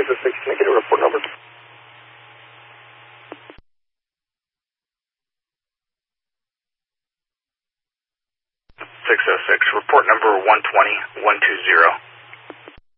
606, can I get a report number? 606, report number 120-120.